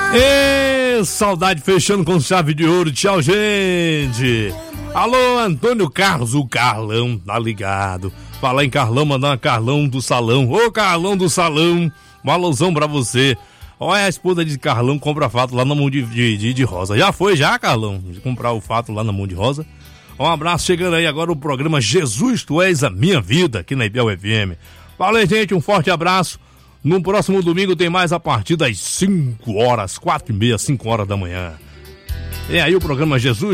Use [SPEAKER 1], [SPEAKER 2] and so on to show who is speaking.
[SPEAKER 1] Ê, saudade fechando com chave de ouro. Tchau, gente. Alô, Antônio Carlos, o Carlão, tá ligado? Falar em Carlão, mandar uma Carlão do Salão. Ô, Carlão do Salão, uma alusão pra você. Olha, a esposa de Carlão compra fato lá na Mão de Rosa. Já foi, Carlão? De comprar o fato lá na Mão de Rosa. Um abraço, chegando aí agora o programa Jesus, Tu És a Minha Vida, aqui na Ibel FM. Valeu, gente, um forte abraço. No próximo domingo tem mais a partir das 5 horas, 4h30, 5 horas da manhã. E aí o programa Jesus